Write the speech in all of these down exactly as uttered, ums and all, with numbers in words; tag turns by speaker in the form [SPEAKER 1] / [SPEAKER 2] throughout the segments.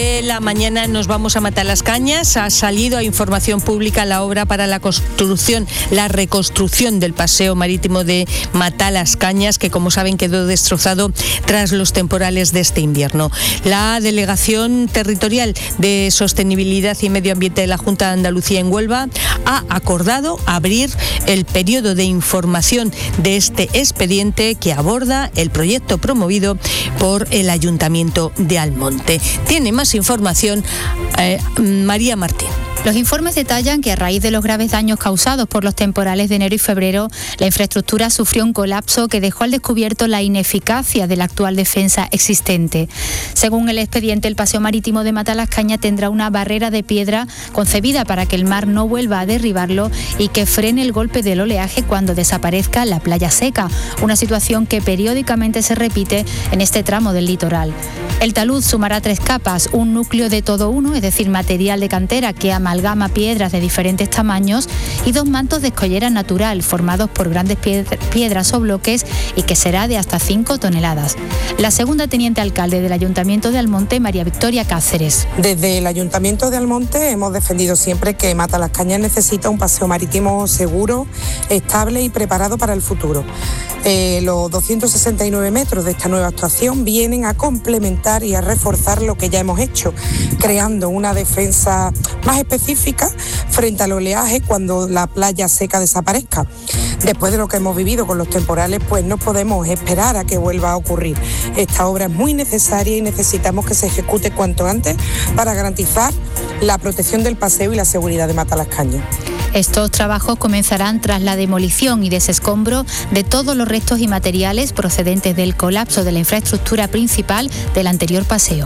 [SPEAKER 1] La mañana nos vamos a Matalascañas. Ha salido a información pública la obra para la construcción, la reconstrucción del paseo marítimo de Matalascañas, que como saben quedó destrozado tras los temporales de este invierno. La Delegación Territorial de Sostenibilidad y Medio Ambiente de la Junta de Andalucía en Huelva ha acordado abrir el periodo de información de este expediente que aborda el proyecto promovido por el Ayuntamiento de Almonte. Tiene más información eh, María Martín.
[SPEAKER 2] Los informes detallan que a raíz de los graves daños causados por los temporales de enero y febrero, la infraestructura sufrió un colapso que dejó al descubierto la ineficacia de la actual defensa existente. Según el expediente, el paseo marítimo de Matalascañas tendrá una barrera de piedra concebida para que el mar no vuelva a derribarlo y que frene el golpe del oleaje cuando desaparezca la playa seca, una situación que periódicamente se repite en este tramo del litoral. El talud sumará tres capas, un núcleo de todo uno, es decir, material de cantera que amalgama piedras de diferentes tamaños, y dos mantos de escollera natural formados por grandes piedras o bloques y que será de hasta cinco toneladas. La segunda teniente alcalde del Ayuntamiento de Almonte, María Victoria Cáceres.
[SPEAKER 3] Desde el Ayuntamiento de Almonte hemos defendido siempre que Matalascañas necesita un paseo marítimo seguro, estable y preparado para el futuro. Eh, los doscientos sesenta y nueve metros de esta nueva actuación vienen a complementar y a reforzar lo que ya hemos hecho, creando una defensa más específica frente al oleaje cuando la playa seca desaparezca. Después de lo que hemos vivido con los temporales, pues no podemos esperar a que vuelva a ocurrir. Esta obra es muy necesaria y necesitamos que se ejecute cuanto antes para garantizar la protección del paseo y la seguridad de Matalascañas.
[SPEAKER 2] Estos trabajos comenzarán tras la demolición y desescombro de todos los restos y materiales procedentes del colapso de la infraestructura principal del anterior paseo.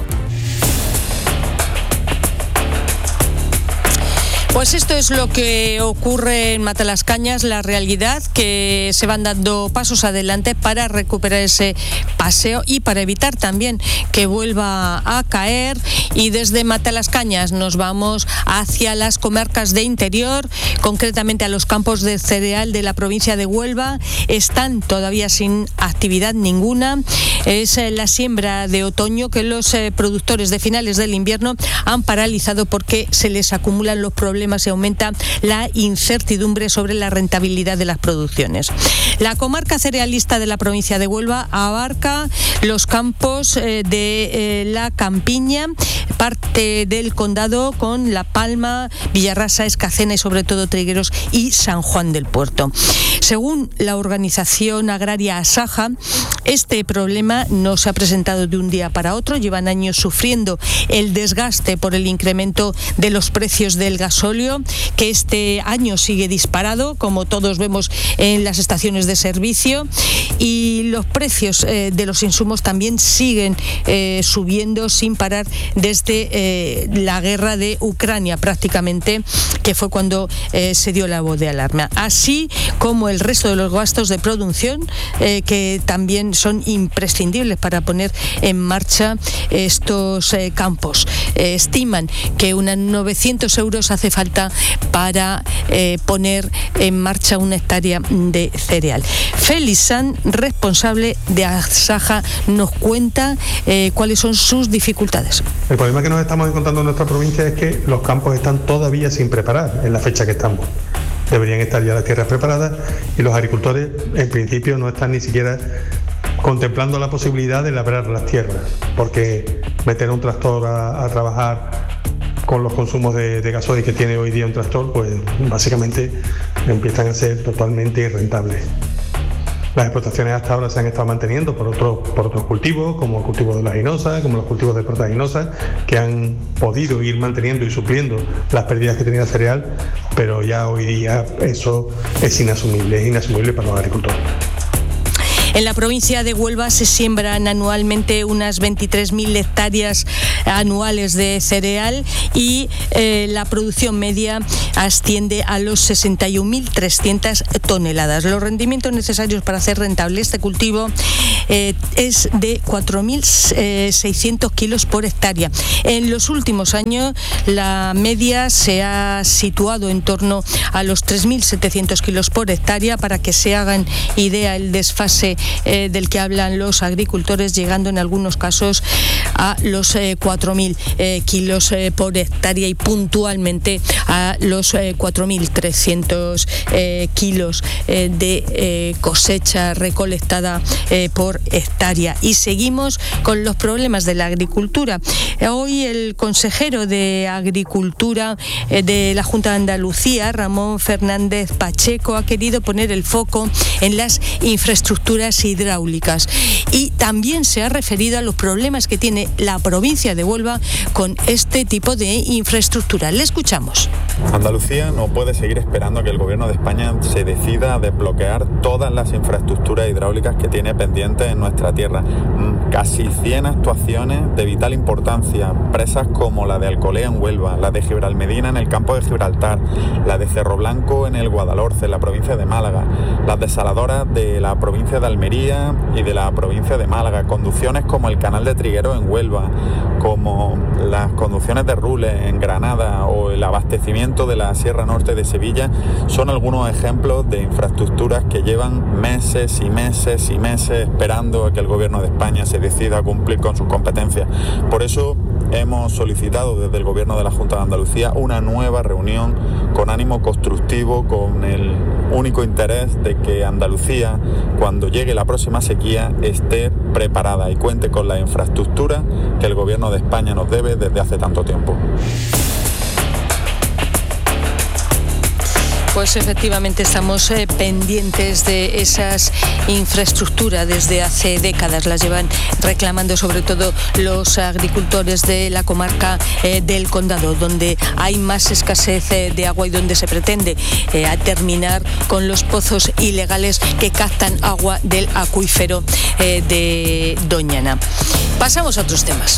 [SPEAKER 1] Pues esto es lo que ocurre en Matalascañas, la realidad, que se van dando pasos adelante para recuperar ese paseo y para evitar también que vuelva a caer. Y desde Matalascañas nos vamos hacia las comarcas de interior, concretamente a los campos de cereal de la provincia de Huelva. Están todavía sin actividad ninguna. Es la siembra de otoño que los eh, productores de finales del invierno han paralizado porque se les acumulan los problemas y aumenta la incertidumbre sobre la rentabilidad de las producciones. La comarca cerealista de la provincia de Huelva abarca los campos eh, de eh, la Campiña, parte del condado con La Palma, Villarrasa, Escacena y sobre todo Trigueros y San Juan del Puerto. Según la organización agraria Asaja, este problema no se ha presentado de un día para otro. Llevan años sufriendo el desgaste por el incremento de los precios del gasóleo, que este año sigue disparado, como todos vemos en las estaciones de servicio, y los precios eh, de los insumos también siguen eh, subiendo sin parar desde eh, la guerra de Ucrania prácticamente, que fue cuando eh, se dio la voz de alarma, así como el resto de los gastos de producción eh, que también son imprescindibles para poner en marcha estos eh, campos. Eh, estiman que unos novecientos euros hace falta para eh, poner en marcha una hectárea de cereal. Félix San, responsable de Asaja, nos cuenta eh, cuáles son sus dificultades.
[SPEAKER 4] El problema que nos estamos encontrando en nuestra provincia es que los campos están todavía sin preparar en la fecha que estamos. Deberían estar ya las tierras preparadas y los agricultores en principio no están ni siquiera contemplando la posibilidad de labrar las tierras, porque meter un tractor a, a trabajar con los consumos de, de gasoil que tiene hoy día un tractor, pues básicamente empiezan a ser totalmente irrentables. Las explotaciones hasta ahora se han estado manteniendo por otros por otros cultivos, como el cultivo de la ginosa, como los cultivos de proteaginosa, que han podido ir manteniendo y supliendo las pérdidas que tenía el cereal, pero ya hoy día eso es inasumible, es inasumible para los agricultores.
[SPEAKER 1] En la provincia de Huelva se siembran anualmente unas veintitrés mil hectáreas anuales de cereal y eh, la producción media asciende a los sesenta y un mil trescientas toneladas. Los rendimientos necesarios para hacer rentable este cultivo eh, es de cuatro mil seiscientos kilos por hectárea. En los últimos años la media se ha situado en torno a los tres mil setecientos kilos por hectárea, para que se hagan idea el desfase Eh, del que hablan los agricultores, llegando en algunos casos a los eh, cuatro mil eh, kilos eh, por hectárea y puntualmente a los eh, cuatro mil trescientos eh, kilos eh, de eh, cosecha recolectada eh, por hectárea. Y seguimos con los problemas de la agricultura. Hoy el consejero de Agricultura eh, de la Junta de Andalucía, Ramón Fernández Pacheco, ha querido poner el foco en las infraestructuras hidráulicas y también se ha referido a los problemas que tiene la provincia de Huelva con este tipo de infraestructura. Le escuchamos.
[SPEAKER 5] Andalucía no puede seguir esperando a que el Gobierno de España se decida a desbloquear todas las infraestructuras hidráulicas que tiene pendientes en nuestra tierra. Casi cien actuaciones de vital importancia, presas como la de Alcolea en Huelva, la de Gibralmedina en el campo de Gibraltar, la de Cerro Blanco en el Guadalhorce, en la provincia de Málaga, las desaladoras de la provincia de Almería y de la provincia de Málaga, conducciones como el canal de Trigueros en Huelva, como las conducciones de Rules en Granada o el abastecimiento de la Sierra Norte de Sevilla, son algunos ejemplos de infraestructuras que llevan meses y meses y meses esperando a que el Gobierno de España se decida a cumplir con sus competencias. Por eso hemos solicitado desde el Gobierno de la Junta de Andalucía una nueva reunión con ánimo constructivo, con el único interés de que Andalucía, cuando llegue la próxima sequía, esté preparada y cuente con la infraestructura que el Gobierno de España nos debe desde hace tanto tiempo.
[SPEAKER 1] Pues efectivamente estamos eh, pendientes de esas infraestructuras desde hace décadas. Las llevan reclamando sobre todo los agricultores de la comarca eh, del Condado, donde hay más escasez eh, de agua y donde se pretende eh, a terminar con los pozos ilegales que captan agua del acuífero eh, de Doñana. Pasamos a otros temas.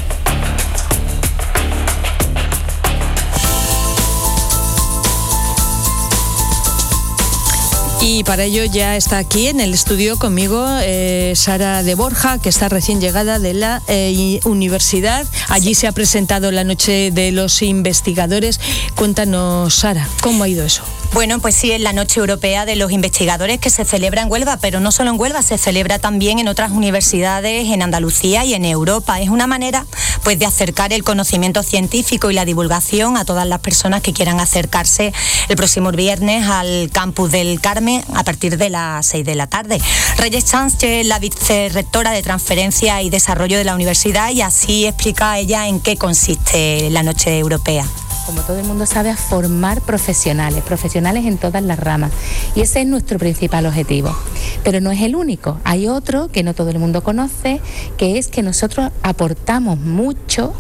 [SPEAKER 1] Y para ello ya está aquí en el estudio conmigo eh, Sara de Borja, que está recién llegada de la eh, universidad. Allí se ha presentado la Noche de los Investigadores. Cuéntanos, Sara, ¿cómo ha ido eso?
[SPEAKER 6] Bueno, pues sí, es la Noche Europea de los Investigadores que se celebra en Huelva, pero no solo en Huelva, se celebra también en otras universidades en Andalucía y en Europa. Es una manera pues de acercar el conocimiento científico y la divulgación a todas las personas que quieran acercarse el próximo viernes al campus del Carmen a partir de las seis de la tarde. Reyes Sánchez es la vicerrectora de Transferencia y Desarrollo de la universidad y así explica ella en qué consiste la Noche Europea.
[SPEAKER 7] Como todo el mundo sabe, a formar profesionales, profesionales en todas las ramas. Y ese es nuestro principal objetivo. Pero no es el único. Hay otro que no todo el mundo conoce, que es que nosotros aportamos mucho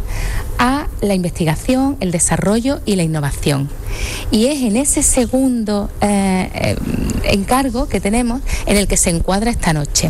[SPEAKER 7] a la investigación, el desarrollo y la innovación. Y es en ese segundo eh, eh, encargo que tenemos en el que se encuadra esta noche.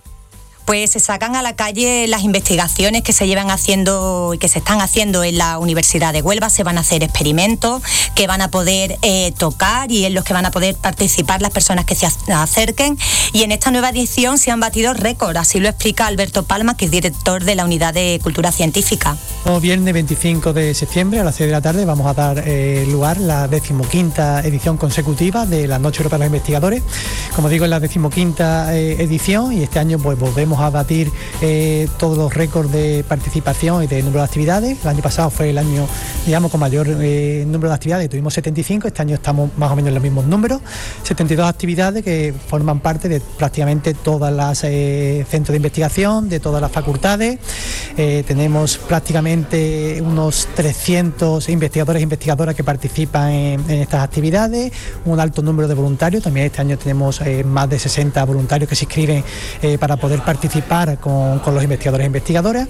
[SPEAKER 6] Pues se sacan a la calle las investigaciones que se llevan haciendo y que se están haciendo en la Universidad de Huelva. Se van a hacer experimentos que van a poder eh, tocar y en los que van a poder participar las personas que se acerquen. Y en esta nueva edición se han batido récords, así lo explica Alberto Palma, que es director de la Unidad de Cultura Científica.
[SPEAKER 8] El viernes veinticinco de septiembre a las seis de la tarde vamos a dar eh, lugar la decimoquinta edición consecutiva de la Noche Europea de los Investigadores. Como digo, es la decimoquinta eh, edición y este año pues volvemos a batir eh, todos los récords de participación y de número de actividades. El año pasado fue el año, digamos, con mayor eh, número de actividades, tuvimos setenta y cinco, este año estamos más o menos en los mismos números, setenta y dos actividades que forman parte de prácticamente todas las eh, centros de investigación, de todas las facultades. Eh, tenemos prácticamente unos trescientos investigadores e investigadoras que participan en, en estas actividades, un alto número de voluntarios, también este año tenemos eh, más de sesenta voluntarios que se inscriben eh, para poder participar con, con los investigadores e investigadoras.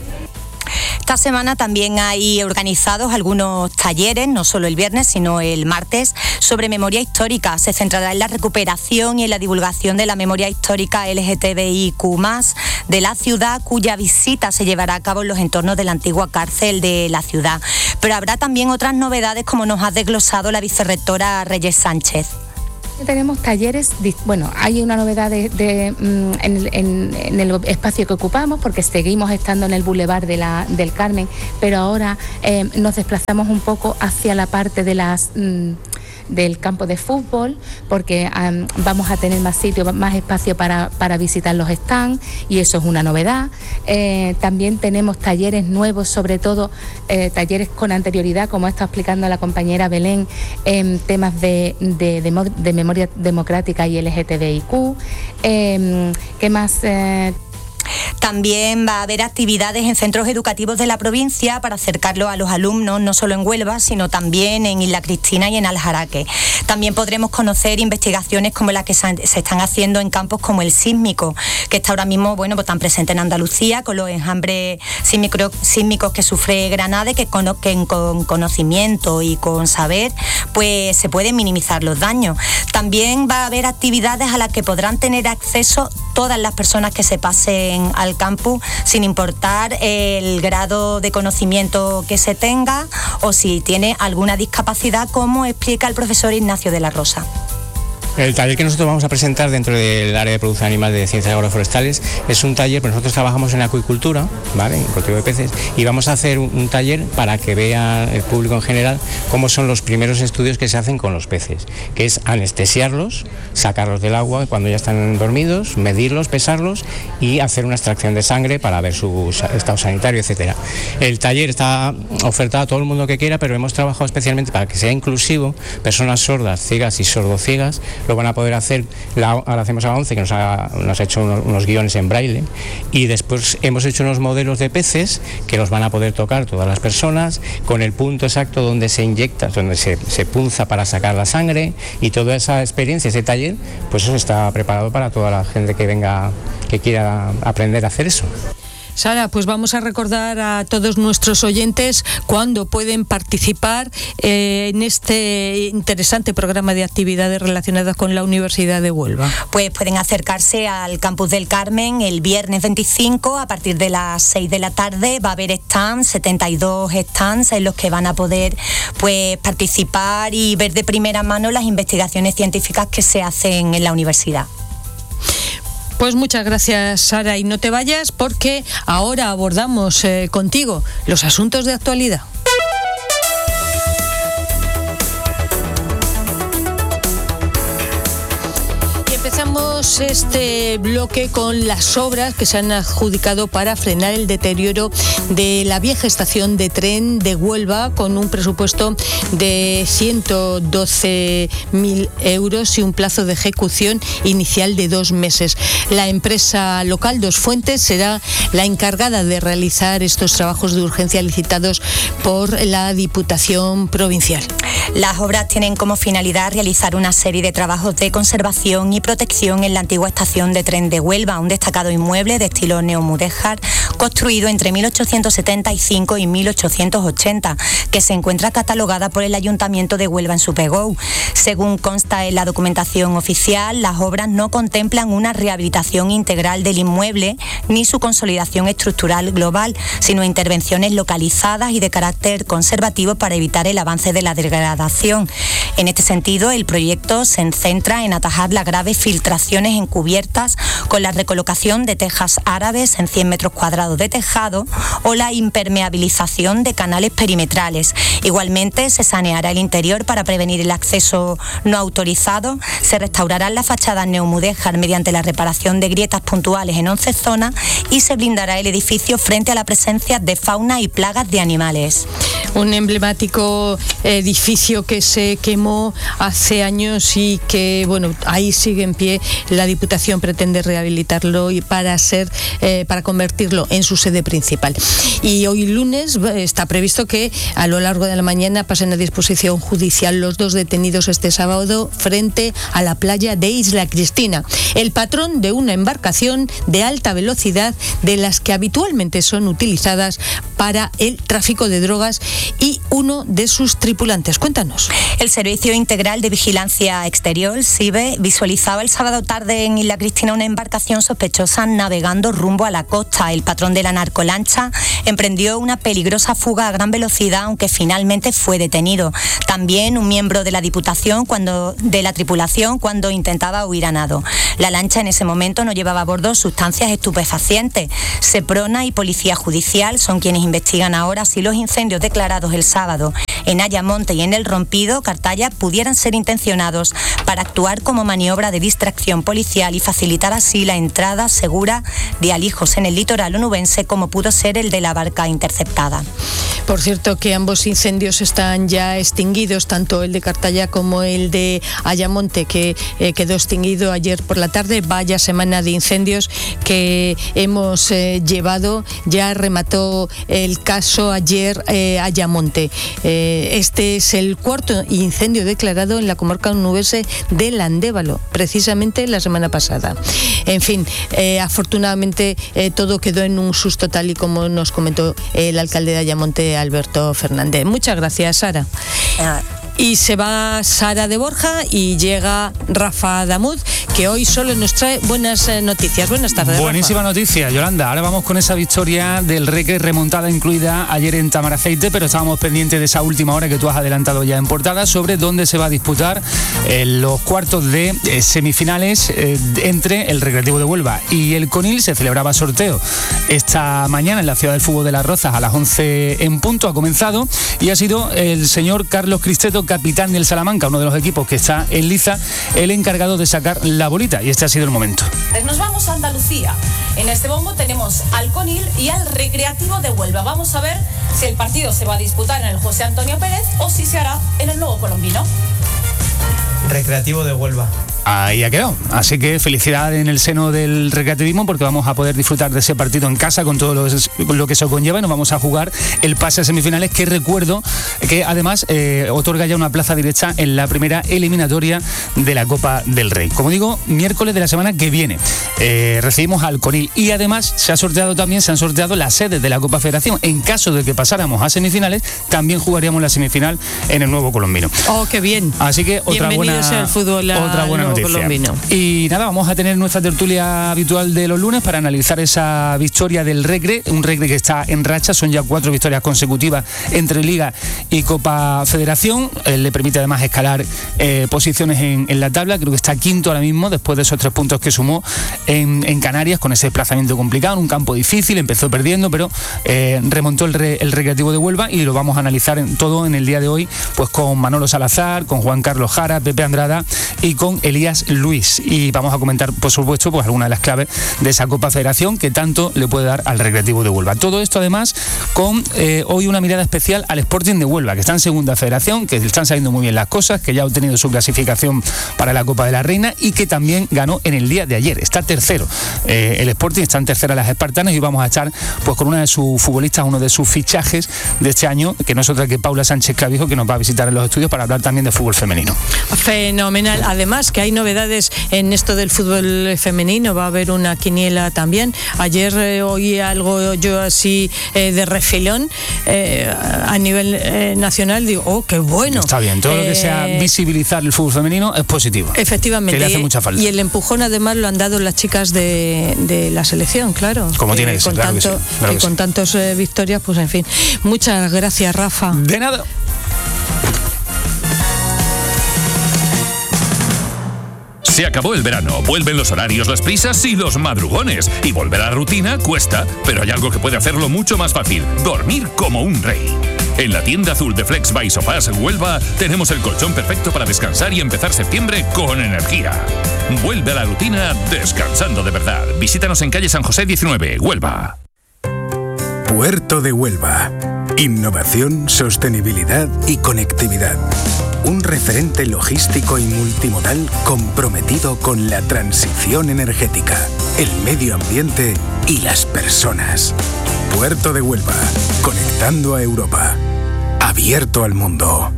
[SPEAKER 6] Esta semana también hay organizados algunos talleres, no solo el viernes, sino el martes, sobre memoria histórica. Se centrará en la recuperación y en la divulgación de la memoria histórica L G T B I Q más, de la ciudad, cuya visita se llevará a cabo en los entornos de la antigua cárcel de la ciudad. Pero habrá también otras novedades, como nos ha desglosado la vicerrectora Reyes Sánchez.
[SPEAKER 7] Tenemos talleres, bueno, hay una novedad de, de, en, en, en el espacio que ocupamos, porque seguimos estando en el Boulevard de la, del Carmen, pero ahora eh, nos desplazamos un poco hacia la parte de las... Mm, del campo de fútbol, porque um, vamos a tener más sitio, más espacio para, para visitar los stands, y eso es una novedad. Eh, también tenemos talleres nuevos, sobre todo eh, talleres con anterioridad, como está explicando la compañera Belén, en temas de, de, de, de memoria democrática y L G T B I Q. Eh, ¿Qué más? Eh,
[SPEAKER 6] También va a haber actividades en centros educativos de la provincia para acercarlo a los alumnos, no solo en Huelva, sino también en Isla Cristina y en Aljaraque. También podremos conocer investigaciones como las que se están haciendo en campos como el sísmico, que está ahora mismo, bueno, pues tan presente en Andalucía, con los enjambres sísmicos, sísmicos que sufre Granada, que con, que con conocimiento y con saber, pues se pueden minimizar los daños. También va a haber actividades a las que podrán tener acceso todas las personas que se pasen al campus, sin importar el grado de conocimiento que se tenga o si tiene alguna discapacidad, como explica el profesor Ignacio de la Rosa.
[SPEAKER 9] El taller que nosotros vamos a presentar dentro del área de producción animal de ciencias agroforestales es un taller, pues nosotros trabajamos en acuicultura, ¿vale?, en cultivo de peces, y vamos a hacer un, un taller para que vea el público en general cómo son los primeros estudios que se hacen con los peces, que es anestesiarlos, sacarlos del agua cuando ya están dormidos, medirlos, pesarlos y hacer una extracción de sangre para ver su estado sanitario, etcétera. El taller está ofertado a todo el mundo que quiera, pero hemos trabajado especialmente para que sea inclusivo. Personas sordas, ciegas y sordociegas lo van a poder hacer. La, ahora hacemos a ONCE, que nos ha, nos ha hecho unos, unos guiones en braille, y después hemos hecho unos modelos de peces que los van a poder tocar todas las personas, con el punto exacto donde se inyecta, donde se, se punza para sacar la sangre, y toda esa experiencia, ese taller, pues eso está preparado para toda la gente que venga, que quiera aprender a hacer eso.
[SPEAKER 1] Sara, pues vamos a recordar a todos nuestros oyentes cuándo pueden participar eh, en este interesante programa de actividades relacionadas con la Universidad de Huelva.
[SPEAKER 6] Pues pueden acercarse al Campus del Carmen el viernes veinticinco a partir de las seis de la tarde. Va a haber stands, setenta y dos stands en los que van a poder, pues, participar y ver de primera mano las investigaciones científicas que se hacen en la universidad.
[SPEAKER 1] Pues muchas gracias, Sara, y no te vayas porque ahora abordamos eh, contigo los asuntos de actualidad. Empezamos este bloque con las obras que se han adjudicado para frenar el deterioro de la vieja estación de tren de Huelva, con un presupuesto de ciento doce mil euros y un plazo de ejecución inicial de dos meses. La empresa local Dos Fuentes será la encargada de realizar estos trabajos de urgencia licitados por la Diputación Provincial.
[SPEAKER 6] Las obras tienen como finalidad realizar una serie de trabajos de conservación y protección en la antigua estación de tren de Huelva, un destacado inmueble de estilo neomudéjar construido entre mil ochocientos setenta y cinco y mil ochocientos ochenta, que se encuentra catalogada por el Ayuntamiento de Huelva en su P E G O. Según consta en la documentación oficial, las obras no contemplan una rehabilitación integral del inmueble ni su consolidación estructural global, sino intervenciones localizadas y de carácter conservativo para evitar el avance de la degradación. En este sentido, el proyecto se centra en atajar las graves filtraciones encubiertas con la recolocación de tejas árabes en cien metros cuadrados de tejado o la impermeabilización de canales perimetrales. Igualmente, se saneará el interior para prevenir el acceso no autorizado, se restaurarán las fachadas neomudéjar mediante la reparación de grietas puntuales en once zonas y se blindará el edificio frente a la presencia de fauna y plagas de animales.
[SPEAKER 1] Un emblemático edificio que se quemó hace años y que, bueno, ahí sigue en pie. La Diputación pretende rehabilitarlo y para ser, eh, para convertirlo en su sede principal. Y hoy lunes está previsto que a lo largo de la mañana pasen a disposición judicial los dos detenidos este sábado frente a la playa de Isla Cristina. El patrón de una embarcación de alta velocidad de las que habitualmente son utilizadas para el tráfico de drogas y uno de sus tripulantes. Cuéntanos.
[SPEAKER 6] El Servicio Integral de Vigilancia Exterior, SIVE, visualizaba el sábado tarde tarde en Isla Cristina una embarcación sospechosa navegando rumbo a la costa. El patrón de la narcolancha emprendió una peligrosa fuga a gran velocidad, aunque finalmente fue detenido. También un miembro de la Diputación cuando, de la tripulación cuando intentaba huir a nado. La lancha en ese momento no llevaba a bordo sustancias estupefacientes. Seprona y Policía Judicial son quienes investigan ahora si los incendios declarados el sábado en Ayamonte y en El Rompido, Cartaya, pudieran ser intencionados para actuar como maniobra de distracción policial y facilitar así la entrada segura de alijos en el litoral onubense, como pudo ser el de la barca interceptada.
[SPEAKER 1] Por cierto, que ambos incendios están ya extinguidos, tanto el de Cartaya como el de Ayamonte, que eh, quedó extinguido ayer por la tarde. Vaya semana de incendios que hemos eh, llevado. Ya remató el caso ayer eh, Ayamonte. Eh, este es el cuarto incendio declarado en la comarca onubense del Andévalo, precisamente la semana pasada. En fin, eh, afortunadamente eh, todo quedó en un susto, tal y como nos comentó el alcalde de Ayamonte, Alberto Fernández. Muchas gracias, Sara. Ah. Y se va Sara de Borja y llega Rafa Damud, que hoy solo nos trae buenas noticias. Buenas tardes,
[SPEAKER 10] Buenísima
[SPEAKER 1] Rafa.
[SPEAKER 10] noticia, Yolanda. Ahora vamos con esa victoria del Recre, remontada incluida ayer en Tamaraceite, pero estábamos pendientes de esa última hora que tú has adelantado ya en portada, sobre dónde se va a disputar eh, los cuartos de eh, semifinales eh, entre el Recreativo de Huelva y el Conil. Se celebraba sorteo esta mañana en la Ciudad del Fútbol de Las Rozas a las once en punto. Ha comenzado y ha sido el señor Carlos Cristeto, capitán del Salamanca, uno de los equipos que está en liza, el encargado de sacar la bolita, y este ha sido el momento.
[SPEAKER 11] Nos vamos a Andalucía. En este bombo tenemos al Conil y al Recreativo de Huelva. Vamos a ver si el partido se va a disputar en el José Antonio Pérez o si se hará en el Nuevo Colombino.
[SPEAKER 12] Recreativo de Huelva.
[SPEAKER 10] Ahí ha quedado. Así que felicidad en el seno del recreativismo, porque vamos a poder disfrutar de ese partido en casa con todo lo, lo que eso conlleva, y nos vamos a jugar el pase a semifinales, que recuerdo que además eh, otorga ya una plaza directa en la primera eliminatoria de la Copa del Rey. Como digo, miércoles de la semana que viene eh, recibimos al Conil, y además se ha sorteado también, se han sorteado las sedes de la Copa Federación. En caso de que pasáramos a semifinales, también jugaríamos la semifinal en el Nuevo Colombino.
[SPEAKER 1] Oh, qué bien.
[SPEAKER 10] Así que otra
[SPEAKER 1] Bienvenido
[SPEAKER 10] buena,
[SPEAKER 1] sea el fútbol a
[SPEAKER 10] otra buena noticia. Colombino. Y nada, vamos a tener nuestra tertulia habitual de los lunes para analizar esa victoria del Recre, un Recre que está en racha. Son ya cuatro victorias consecutivas entre Liga y Copa Federación. Eh, le permite además escalar eh, posiciones en, en la tabla. Creo que está quinto ahora mismo, después de esos tres puntos que sumó en, en Canarias, con ese desplazamiento complicado, en un campo difícil. Empezó perdiendo, pero eh, remontó el, re, el Recreativo de Huelva, y lo vamos a analizar en, todo en el día de hoy, pues con Manolo Salazar, con Juan Carlos Jara, Pepe Andrada y con Elías Luis. Y vamos a comentar, por supuesto, pues algunas de las claves de esa Copa Federación que tanto le puede dar al Recreativo de Huelva. Todo esto además con eh, hoy una mirada especial al Sporting de Huelva, que está en segunda federación, que están saliendo muy bien las cosas, que ya ha obtenido su clasificación para la Copa de la Reina y que también ganó en el día de ayer. Está tercero. Eh, el Sporting está en tercera las Espartanas, y vamos a estar pues con una de sus futbolistas, uno de sus fichajes de este año, que no es otra que Paula Sánchez Clavijo, que nos va a visitar en los estudios para hablar también de fútbol femenino.
[SPEAKER 1] Fenomenal. Además que hay novedades en esto del fútbol femenino. Va a haber una quiniela también. Ayer eh, oí algo yo así eh, de refilón eh, a nivel eh, nacional. Digo, oh, qué bueno.
[SPEAKER 10] Está bien, todo eh, lo que sea visibilizar el fútbol femenino es positivo.
[SPEAKER 1] Efectivamente.
[SPEAKER 10] Que le hace mucha falta.
[SPEAKER 1] Y el empujón además lo han dado las chicas de, de la selección, claro.
[SPEAKER 10] Como
[SPEAKER 1] eh,
[SPEAKER 10] tiene que ser, claro
[SPEAKER 1] tanto,
[SPEAKER 10] que sí, claro
[SPEAKER 1] que
[SPEAKER 10] que
[SPEAKER 1] con
[SPEAKER 10] sí.
[SPEAKER 1] tantas eh, victorias, pues en fin. Muchas gracias, Rafa.
[SPEAKER 10] De nada.
[SPEAKER 13] Se acabó el verano, vuelven los horarios, las prisas y los madrugones. Y volver a la rutina cuesta, pero hay algo que puede hacerlo mucho más fácil: dormir como un rey. En la tienda azul de Flex by Sofás Huelva tenemos el colchón perfecto para descansar y empezar septiembre con energía. Vuelve a la rutina descansando de verdad. Visítanos en calle San José diecinueve, Huelva.
[SPEAKER 14] Puerto de Huelva. Innovación, sostenibilidad y conectividad. Un referente logístico y multimodal comprometido con la transición energética, el medio ambiente y las personas. Puerto de Huelva, conectando a Europa. Abierto al mundo.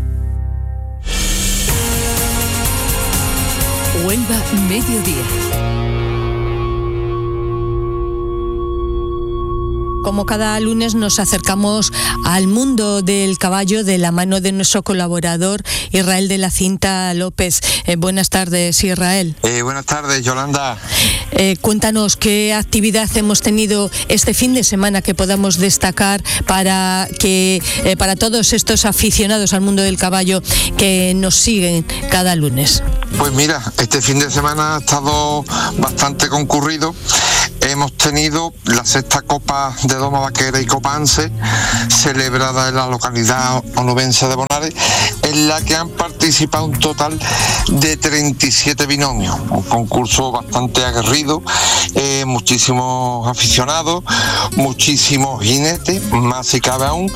[SPEAKER 15] Huelva, mediodía.
[SPEAKER 1] Como cada lunes nos acercamos al mundo del caballo de la mano de nuestro colaborador Israel de la Cinta López. Eh, buenas tardes, Israel.
[SPEAKER 15] Eh, buenas tardes, Yolanda.
[SPEAKER 1] Eh, cuéntanos qué actividad hemos tenido este fin de semana que podamos destacar para que eh, para todos estos aficionados al mundo del caballo que nos siguen cada lunes.
[SPEAKER 15] Pues mira, este fin de semana ha estado bastante concurrido. Hemos tenido la sexta Copa de Doma Vaquera y Copa ANSE, celebrada en la localidad onubense de Bonares, en la que han participado un total de treinta y siete binomios. Un concurso bastante aguerrido, eh, muchísimos aficionados, muchísimos jinetes, más si cabe aún,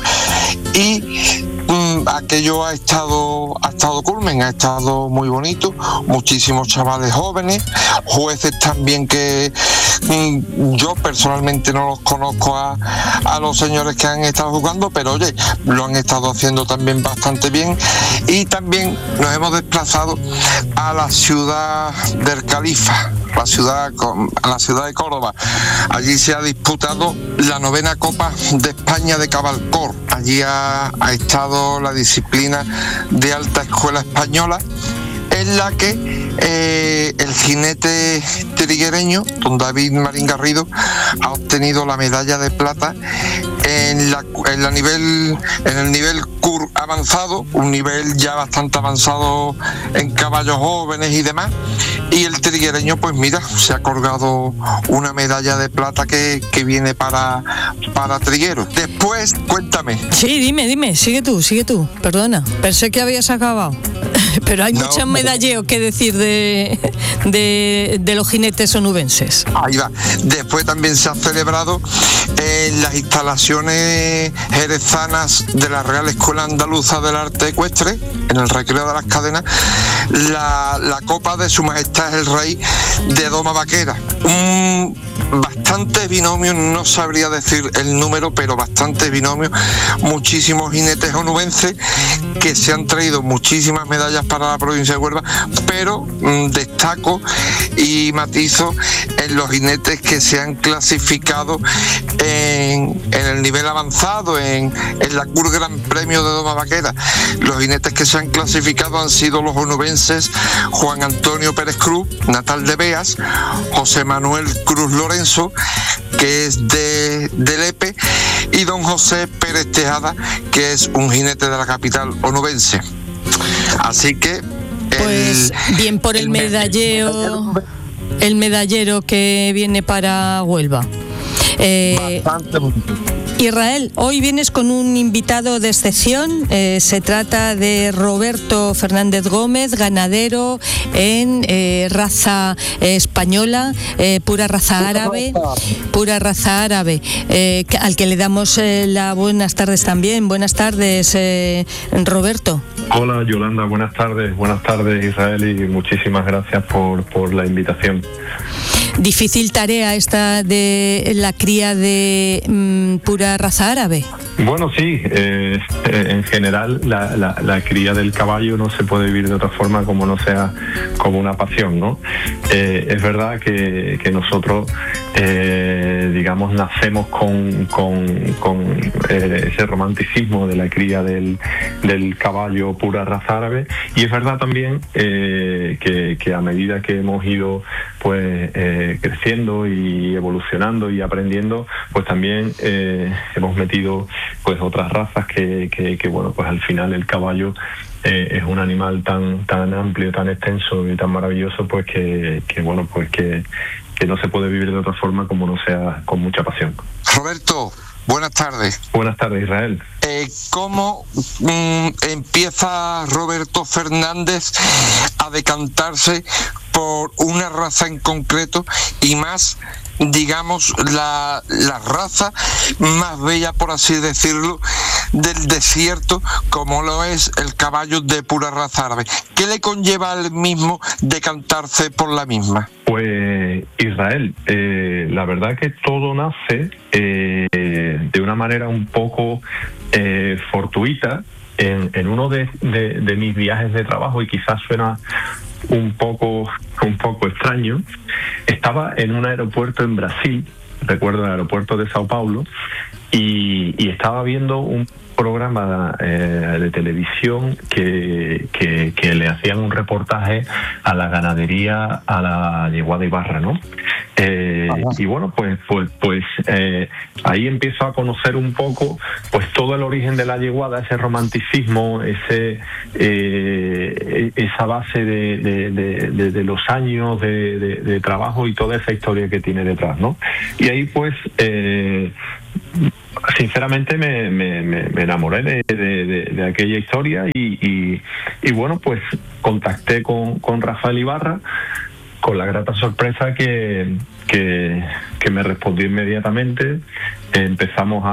[SPEAKER 15] y mm, aquello ha estado, ha estado culmen, ha estado muy bonito, muchísimos chavales jóvenes, jueces también que mm, yo personalmente no los conozco a, a los señores que han estado jugando, pero oye, lo han estado haciendo también bastante bien. Y también nos hemos desplazado a la ciudad del Califa, la ciudad, a la ciudad de Córdoba. Allí se ha disputado la novena Copa de España de Cabalcor. Allí ha, ha estado la disciplina de alta escuela española, en la que eh, el jinete triguereño, don David Marín Garrido, ha obtenido la medalla de plata en, la, en, la nivel, en el nivel C U R avanzado, un nivel ya bastante avanzado en caballos jóvenes y demás. Y el triguereño, pues mira, se ha colgado una medalla de plata que, que viene para, para trigueros. Después, cuéntame.
[SPEAKER 1] Sí, dime, dime, sigue tú, sigue tú. Perdona, pensé que habías acabado. Pero hay no, mucho medalleo que decir de, de, de los jinetes onubenses.
[SPEAKER 15] Ahí va. Después también se ha celebrado en las instalaciones jerezanas de la Real Escuela Andaluza del Arte Ecuestre, en el Recreo de las Cadenas, la, la Copa de Su Majestad el Rey de Doma Vaquera. Un bastantes binomios, no sabría decir el número, pero bastantes binomios, muchísimos jinetes onubenses que se han traído muchísimas medallas para la provincia de Huelva, pero mmm, destaco y matizo en los jinetes que se han clasificado en, en el nivel avanzado, en, en la C U R Gran Premio de Doma Vaquera. Los jinetes que se han clasificado han sido los onubenses Juan Antonio Pérez Cruz, natal de Beas, José Manuel Cruz Lorenzo, que es de, de Lepe, y don José Pérez Tejada, que es un jinete de la capital onubense. Así que
[SPEAKER 1] pues el, bien por el, el medalleo el medallero que viene para Huelva. Eh, Bastante bonito. Israel, hoy vienes con un invitado de excepción. Eh, se trata de Roberto Fernández Gómez, ganadero en eh, raza eh, española, eh, pura raza árabe, pura raza árabe, eh, al que le damos eh, las buenas tardes también. Buenas tardes, eh, Roberto.
[SPEAKER 16] Hola Yolanda, buenas tardes, buenas tardes Israel, y muchísimas gracias por, por la invitación.
[SPEAKER 1] Difícil tarea esta de la cría de mmm, pura raza árabe.
[SPEAKER 16] Bueno, sí, eh, en general la, la, la cría del caballo no se puede vivir de otra forma como no sea como una pasión, ¿no? Eh, es verdad que, que nosotros, eh, digamos, nacemos con, con, con eh, ese romanticismo de la cría del, del caballo pura raza árabe, y es verdad también eh, que, que a medida que hemos ido pues eh, creciendo y evolucionando y aprendiendo, pues también eh, hemos metido pues otras razas que, que, que bueno, pues al final el caballo eh, es un animal tan tan amplio, tan extenso y tan maravilloso, pues que, que bueno, pues que, que no se puede vivir de otra forma como no sea con mucha pasión.
[SPEAKER 15] Roberto, buenas tardes.
[SPEAKER 16] Buenas tardes, Israel.
[SPEAKER 15] Eh, ¿Cómo mm, empieza Roberto Fernández a decantarse por una raza en concreto, y más, digamos, la, la raza más bella, por así decirlo, del desierto, como lo es el caballo de pura raza árabe? ¿Qué le conlleva al mismo decantarse por la misma?
[SPEAKER 16] Pues Israel, eh, la verdad que todo nace eh, de una manera un poco eh, fortuita en, en uno de, de, de mis viajes de trabajo, y quizás suena un poco un poco extraño. Estaba en un aeropuerto en Brasil, recuerdo, el aeropuerto de Sao Paulo, y, y estaba viendo un programa eh, de televisión que, que, que le hacían un reportaje a la ganadería, a la yegua de Ibarra, ¿no? Eh, y bueno, pues pues, pues eh, ahí empiezo a conocer un poco pues todo el origen de la yeguada, ese romanticismo, ese eh, esa base de, de, de, de, de los años de, de, de trabajo y toda esa historia que tiene detrás, ¿no? Y ahí pues eh, sinceramente me, me, me enamoré de, de, de, de aquella historia y, y, y bueno, pues contacté con, con Rafael Ibarra, con la grata sorpresa que, que, que me respondió inmediatamente. Empezamos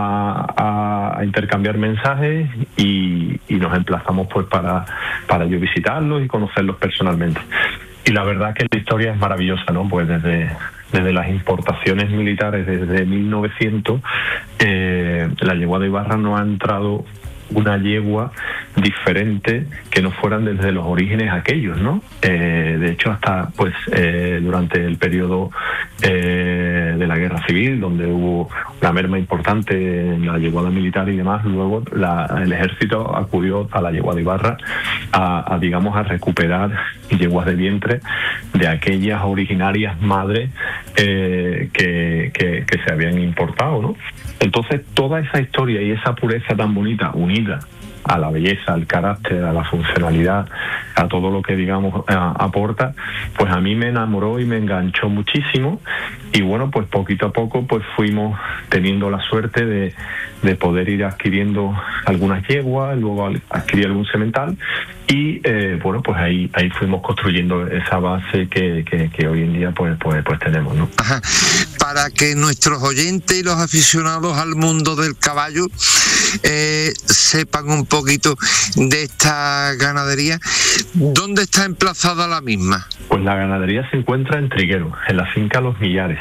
[SPEAKER 16] a, a intercambiar mensajes y, y nos emplazamos pues para, para yo visitarlos y conocerlos personalmente. Y la verdad que la historia es maravillosa, ¿no? Pues desde... Desde las importaciones militares desde mil novecientos, eh, la yegua de Ibarra no ha entrado una yegua diferente que no fueran desde los orígenes aquellos, ¿no? Eh, de hecho, hasta pues eh, durante el periodo eh, de la Guerra Civil, donde hubo una merma importante en la yeguada militar y demás, luego la, el ejército acudió a la yegua de Ibarra a, a, digamos, a recuperar yeguas de vientre de aquellas originarias madres eh, que, que, que se habían importado, ¿no? Entonces, toda esa historia y esa pureza tan bonita, unida a la belleza, al carácter, a la funcionalidad, a todo lo que, digamos, a, aporta, pues a mí me enamoró y me enganchó muchísimo. Y bueno, pues poquito a poco pues fuimos teniendo la suerte de, de poder ir adquiriendo algunas yeguas, luego adquirir algún semental y eh, bueno, pues ahí ahí fuimos construyendo esa base que, que, que hoy en día pues pues pues tenemos, ¿no?
[SPEAKER 15] Ajá. Para que nuestros oyentes y los aficionados al mundo del caballo eh, sepan un poquito de esta ganadería, ¿dónde está emplazada la misma?
[SPEAKER 16] Pues la ganadería se encuentra en Trigueros, en la finca Los Millares.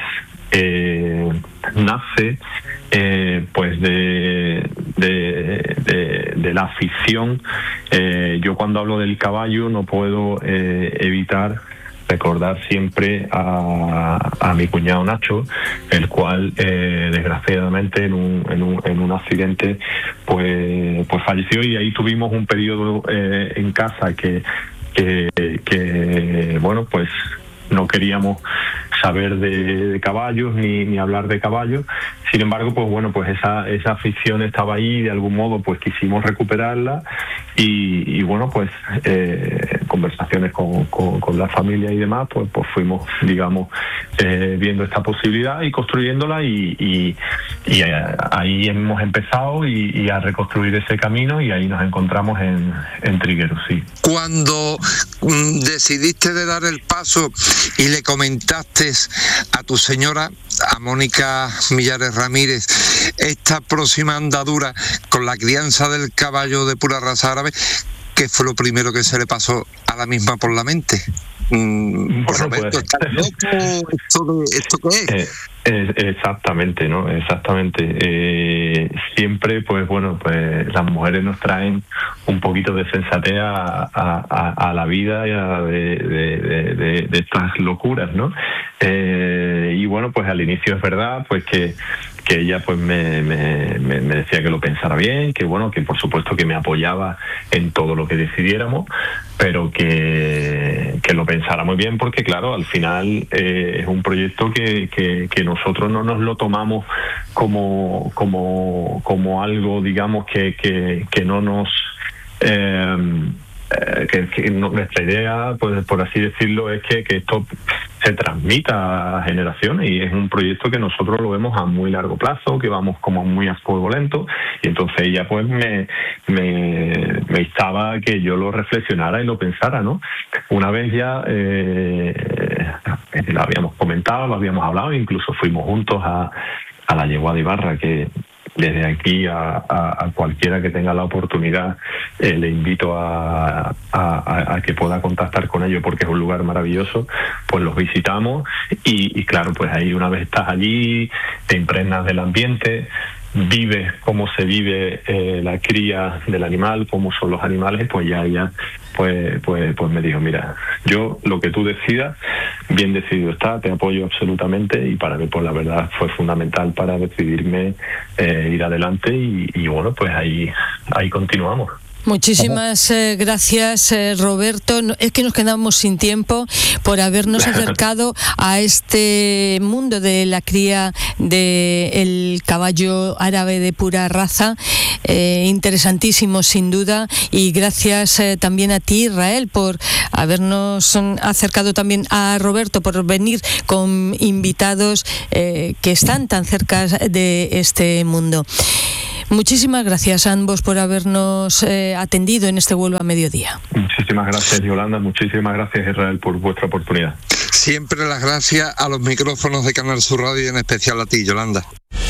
[SPEAKER 16] Eh, nace eh, pues de, de, de, de la afición. Eh, yo cuando hablo del caballo no puedo eh, evitar recordar siempre a, a mi cuñado Nacho, el cual eh, desgraciadamente en un, en un en un accidente pues pues falleció, y ahí tuvimos un periodo eh, en casa que, que que bueno pues no queríamos saber de, de caballos ni, ni hablar de caballos. Sin embargo, pues bueno, pues esa esa afición estaba ahí, de algún modo pues quisimos recuperarla y, y bueno, pues eh, conversaciones con, con, con la familia y demás, pues pues fuimos, digamos, eh, viendo esta posibilidad y construyéndola y, y, y ahí hemos empezado y, y a reconstruir ese camino, y ahí nos encontramos en, en Trigueros, sí.
[SPEAKER 15] Cuando mm, decidiste de dar el paso y le comentaste a tu señora, a Mónica Millares Ramírez, esta próxima andadura con la crianza del caballo de pura raza árabe, ¿qué fue lo primero que se le pasó a la misma por la mente? Mm,
[SPEAKER 16] bueno,
[SPEAKER 15] Roberto,
[SPEAKER 16] pues,
[SPEAKER 15] ¿estás loco? ¿Esto, de, ¿Esto qué es?
[SPEAKER 16] Eh, eh, exactamente, ¿no? Exactamente. Eh, siempre, pues bueno, pues las mujeres nos traen un poquito de sensatez a, a, a, a la vida y a de, de, de, de, de estas locuras, ¿no? Eh, y bueno, pues al inicio es verdad, pues que que ella pues me, me, me decía que lo pensara bien, que bueno, que por supuesto que me apoyaba en todo lo que decidiéramos, pero que, que lo pensara muy bien, porque claro, al final eh, es un proyecto que, que, que nosotros no nos lo tomamos como, como, como algo, digamos, que, que, que no nos... Eh, Eh, que, que no, nuestra idea, pues por así decirlo, es que, que esto se transmita a generaciones, y es un proyecto que nosotros lo vemos a muy largo plazo, que vamos como muy a fuego lento, y entonces ella pues me, me, me instaba que yo lo reflexionara y lo pensara, ¿no? Una vez ya eh, lo habíamos comentado, lo habíamos hablado, incluso fuimos juntos a, a la yegua de Ibarra, que desde aquí a, a, a cualquiera que tenga la oportunidad eh, le invito a, a, a que pueda contactar con ellos, porque es un lugar maravilloso. Pues los visitamos y, y claro, pues ahí una vez estás allí te impregnas del ambiente, vive cómo se vive eh, la cría del animal, cómo son los animales, pues ya ella pues, pues, pues me dijo, mira, yo lo que tú decidas, bien decidido está, te apoyo absolutamente, y para mí pues la verdad fue fundamental para decidirme eh, ir adelante y, y bueno, pues ahí, ahí continuamos.
[SPEAKER 1] Muchísimas eh, gracias, eh, Roberto. No, es que nos quedamos sin tiempo por habernos acercado a este mundo de la cría del caballo árabe de pura raza. Eh, interesantísimo, sin duda. Y gracias eh, también a ti, Israel, por habernos acercado también a Roberto, por venir con invitados eh, que están tan cerca de este mundo. Muchísimas gracias a ambos por habernos eh, atendido en este Huelva Mediodía.
[SPEAKER 16] Muchísimas gracias, Yolanda. Muchísimas gracias, Israel, por vuestra oportunidad.
[SPEAKER 15] Siempre las gracias a los micrófonos de Canal Sur Radio y en especial a ti, Yolanda.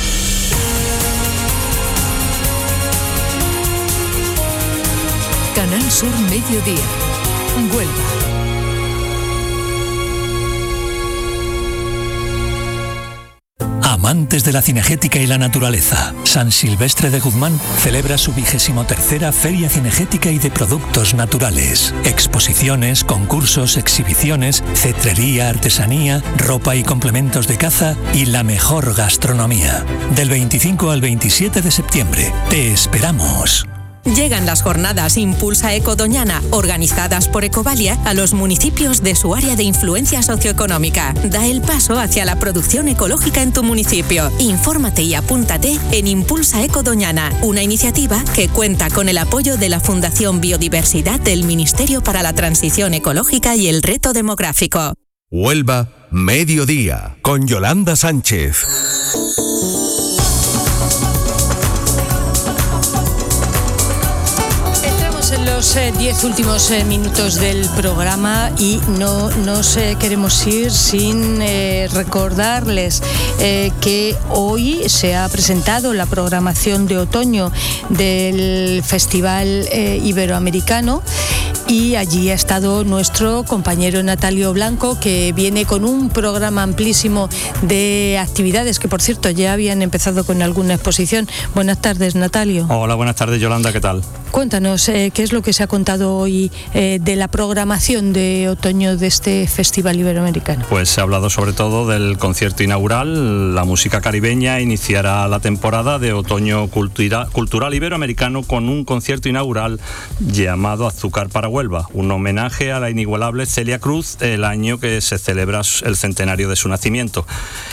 [SPEAKER 17] Canal Sur Mediodía, Huelva.
[SPEAKER 18] Amantes de la cinegética y la naturaleza, San Silvestre de Guzmán celebra su vigésimo tercera Feria Cinegética y de Productos Naturales. Exposiciones, concursos, exhibiciones, cetrería, artesanía, ropa y complementos de caza y la mejor gastronomía. Del veinticinco al veintisiete de septiembre. Te esperamos.
[SPEAKER 19] Llegan las jornadas Impulsa Eco Doñana, organizadas por Ecovalia, a los municipios de su área de influencia socioeconómica. Da el paso hacia la producción ecológica en tu municipio. Infórmate y apúntate en Impulsa Eco Doñana, una iniciativa que cuenta con el apoyo de la Fundación Biodiversidad del Ministerio para la Transición Ecológica y el Reto Demográfico.
[SPEAKER 14] Huelva, Mediodía, con Yolanda Sánchez.
[SPEAKER 1] En los eh, diez últimos eh, minutos del programa y no nos eh, queremos ir sin eh, recordarles eh, que hoy se ha presentado la programación de otoño del Festival eh, Iberoamericano y allí ha estado nuestro compañero Natalio Blanco, que viene con un programa amplísimo de actividades que, por cierto, ya habían empezado con alguna exposición. Buenas tardes, Natalio.
[SPEAKER 20] Hola, buenas tardes, Yolanda, ¿qué tal?
[SPEAKER 1] Cuéntanos, eh, ¿qué es lo que se ha contado hoy eh, de la programación de otoño de este Festival Iberoamericano?
[SPEAKER 20] Pues se ha hablado sobre todo del concierto inaugural. La música caribeña iniciará la temporada de otoño cultura, cultural iberoamericano con un concierto inaugural llamado Azúcar para Huelva, un homenaje a la inigualable Celia Cruz el año que se celebra el centenario de su nacimiento.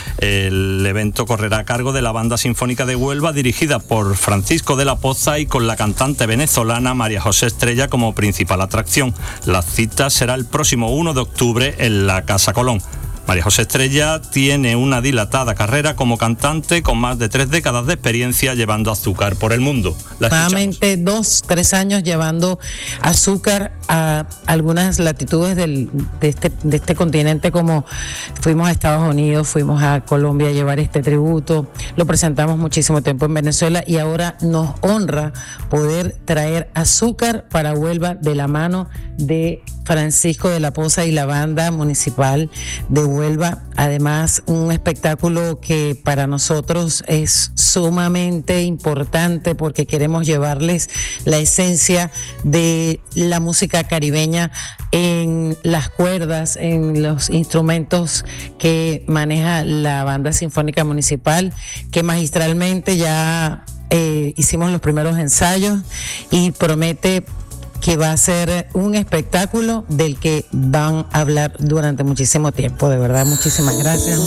[SPEAKER 20] El evento correrá a cargo de la Banda Sinfónica de Huelva, dirigida por Francisco de la Poza y con la cantante venezolana María José Estrella como principal atracción. La cita será el próximo uno de octubre en la Casa Colón. María José Estrella tiene una dilatada carrera como cantante con más de tres décadas de experiencia llevando azúcar por el mundo.
[SPEAKER 21] Aproximadamente dos, tres años llevando azúcar a algunas latitudes del, de, este, de este continente, como fuimos a Estados Unidos, fuimos a Colombia a llevar este tributo, lo presentamos muchísimo tiempo en Venezuela y ahora nos honra poder traer azúcar para Huelva de la mano de Francisco de la Poza y la banda municipal de Huelva. Además, un espectáculo que para nosotros es sumamente importante porque queremos llevarles la esencia de la música caribeña en las cuerdas, en los instrumentos que maneja la banda sinfónica municipal, que magistralmente ya eh, hicimos los primeros ensayos y promete que va a ser un espectáculo del que van a hablar durante muchísimo tiempo. De verdad, muchísimas gracias.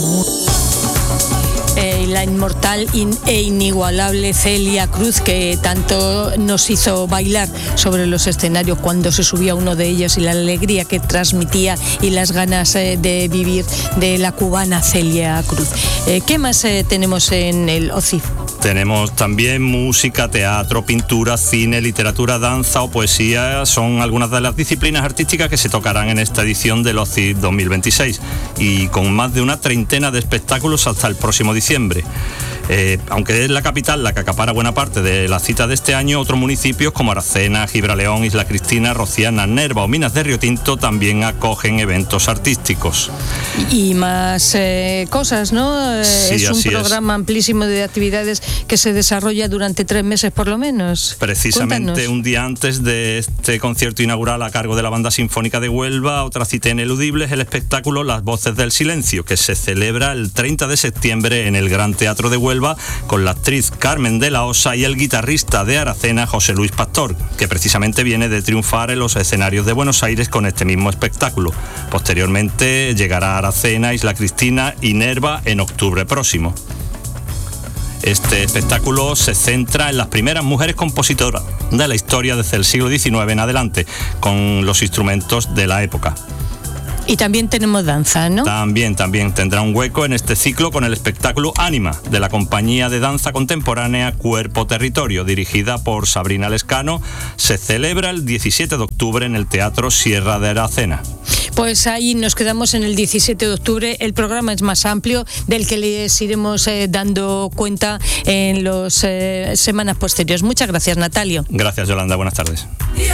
[SPEAKER 1] Eh, la inmortal in, e inigualable Celia Cruz, que tanto nos hizo bailar sobre los escenarios cuando se subía uno de ellos, y la alegría que transmitía y las ganas eh, de vivir de la cubana Celia Cruz. Eh, ¿Qué más eh, tenemos en el O C I F?
[SPEAKER 20] Tenemos también música, teatro, pintura, cine, literatura, danza o poesía. Son algunas de las disciplinas artísticas que se tocarán en esta edición del O C I F dos mil veintiséis y con más de una treintena de espectáculos hasta el próximo diciembre. Eh, aunque es la capital la que acapara buena parte de la cita de este año, otros municipios como Aracena, Gibraleón, Isla Cristina, Rociana, Nerva o Minas de Río Tinto también acogen eventos artísticos.
[SPEAKER 1] Y más eh, cosas, ¿no? Eh,
[SPEAKER 20] Sí,
[SPEAKER 1] es un
[SPEAKER 20] así
[SPEAKER 1] programa
[SPEAKER 20] es.
[SPEAKER 1] amplísimo de actividades que se desarrolla durante tres meses por lo menos.
[SPEAKER 20] Precisamente
[SPEAKER 1] Cuéntanos.
[SPEAKER 20] un día antes de este concierto inaugural a cargo de la Banda Sinfónica de Huelva, otra cita ineludible es el espectáculo Las Voces del Silencio, que se celebra el treinta de septiembre en el Gran Teatro de Huelva con la actriz Carmen de la Osa y el guitarrista de Aracena, José Luis Pastor, que precisamente viene de triunfar en los escenarios de Buenos Aires con este mismo espectáculo. Posteriormente llegará a Aracena, Isla Cristina y Nerva en octubre próximo. Este espectáculo se centra en las primeras mujeres compositoras de la historia desde el siglo diecinueve en adelante, con los instrumentos de la época.
[SPEAKER 1] Y también tenemos danza, ¿no?
[SPEAKER 20] También, también tendrá un hueco en este ciclo con el espectáculo Ánima, de la compañía de danza contemporánea Cuerpo Territorio, dirigida por Sabrina Lescano. Se celebra el diecisiete de octubre en el Teatro Sierra de Aracena.
[SPEAKER 1] Pues ahí nos quedamos en el diecisiete de octubre. El programa es más amplio, del que les iremos eh, dando cuenta en las eh, semanas posteriores. Muchas gracias, Natalio.
[SPEAKER 20] Gracias, Yolanda. Buenas tardes.